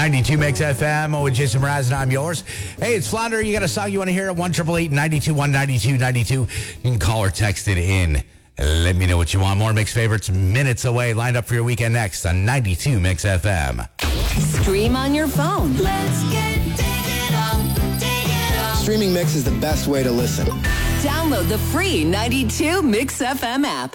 92 Mix FM with Jason Mraz, and I'm yours. Hey, it's Flounder. You got a song you want to hear at 1-888-921-9292. You can call or text it in. Let me know what you want. More Mix favorites minutes away. Lined up for your weekend next on 92 Mix FM. Stream on your phone. Let's get digital. Streaming Mix is the best way to listen. Download the free 92 Mix FM app.